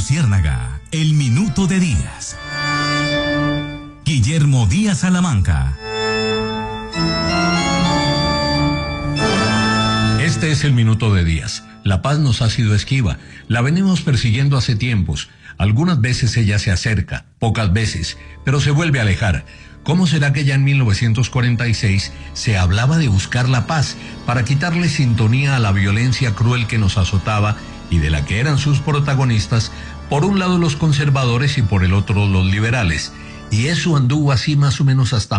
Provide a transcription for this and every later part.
Luciérnaga, el minuto de Díaz. Guillermo Díaz Salamanca. Este es el minuto de Díaz. La paz nos ha sido esquiva. La venimos persiguiendo hace tiempos. Algunas veces ella se acerca, pocas veces, pero se vuelve a alejar. ¿Cómo será que ya en 1946 se hablaba de buscar la paz para quitarle sintonía a la violencia cruel que nos azotaba y de la que eran sus protagonistas, por un lado los conservadores y por el otro los liberales? Y eso anduvo así más o menos hasta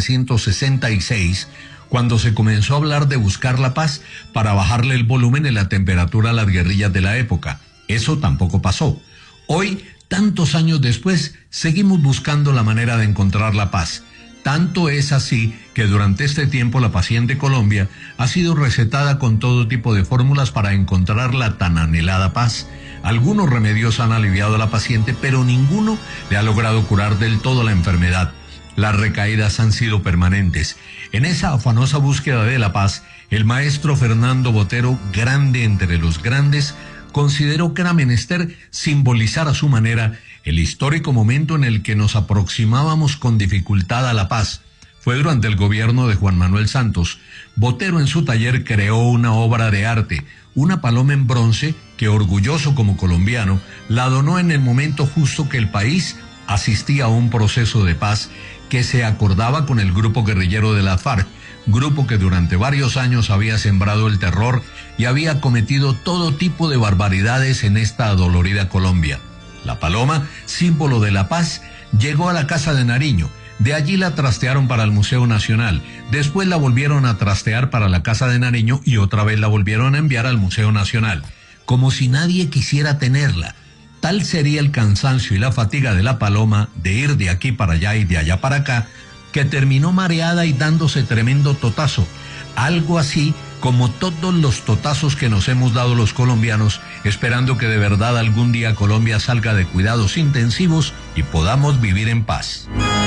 1966, cuando se comenzó a hablar de buscar la paz para bajarle el volumen y la temperatura a las guerrillas de la época. Eso tampoco pasó. Hoy, tantos años después, seguimos buscando la manera de encontrar la paz. Tanto es así que durante este tiempo la paciente Colombia ha sido recetada con todo tipo de fórmulas para encontrar la tan anhelada paz. Algunos remedios han aliviado a la paciente, pero ninguno le ha logrado curar del todo la enfermedad. Las recaídas han sido permanentes. En esa afanosa búsqueda de la paz, el maestro Fernando Botero, grande entre los grandes, consideró que era menester simbolizar a su manera el histórico momento en el que nos aproximábamos con dificultad a la paz. Fue durante el gobierno de Juan Manuel Santos. Botero en su taller creó una obra de arte, una paloma en bronce que, orgulloso como colombiano, la donó en el momento justo que el país asistía a un proceso de paz que se acordaba con el grupo guerrillero de la FARC, grupo que durante varios años había sembrado el terror y había cometido todo tipo de barbaridades en esta adolorida Colombia. La paloma, símbolo de la paz, llegó a la Casa de Nariño. De allí la trastearon para el Museo Nacional. Después la volvieron a trastear para la Casa de Nariño y otra vez la volvieron a enviar al Museo Nacional. Como si nadie quisiera tenerla. Tal sería el cansancio y la fatiga de la paloma de ir de aquí para allá y de allá para acá, que terminó mareada y dándose tremendo totazo. Algo así como todos los totazos que nos hemos dado los colombianos, esperando que de verdad algún día Colombia salga de cuidados intensivos y podamos vivir en paz.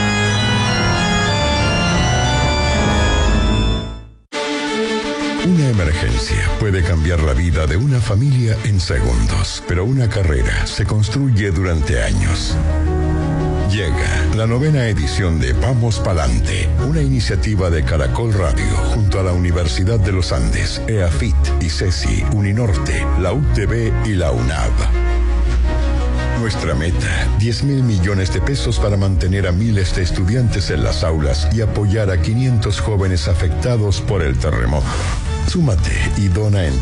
Una emergencia puede cambiar la vida de una familia en segundos, pero una carrera se construye durante años. Llega la 9ª edición de Vamos Palante, una iniciativa de Caracol Radio junto a la Universidad de los Andes, EAFIT, ICESI, Uninorte, la UTB y la UNAV. Nuestra meta, 10.000 millones de pesos para mantener a miles de estudiantes en las aulas y apoyar a 500 jóvenes afectados por el terremoto. Súmate y dona en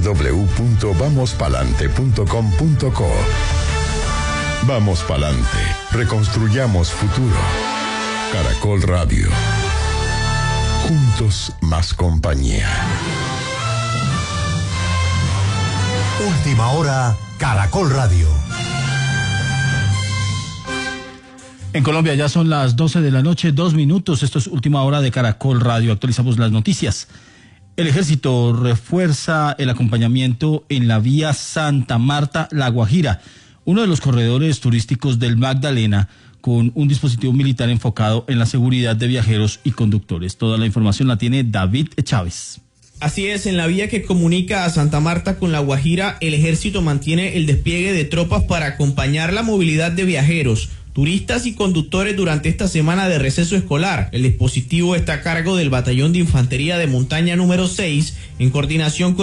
www.vamospalante.com.co. Vamos pa'lante, reconstruyamos futuro. Caracol Radio. Juntos más compañía. Última hora, Caracol Radio. En Colombia ya son las 12 de la noche, 2 minutos. Esto es Última Hora de Caracol Radio. Actualizamos las noticias. El ejército refuerza el acompañamiento en la vía Santa Marta-La Guajira, uno de los corredores turísticos del Magdalena, con un dispositivo militar enfocado en la seguridad de viajeros y conductores. Toda la información la tiene David Chávez. Así es, en la vía que comunica a Santa Marta con La Guajira, el ejército mantiene el despliegue de tropas para acompañar la movilidad de viajeros, turistas y conductores durante esta semana de receso escolar. El dispositivo está a cargo del Batallón de Infantería de Montaña número 6, en coordinación con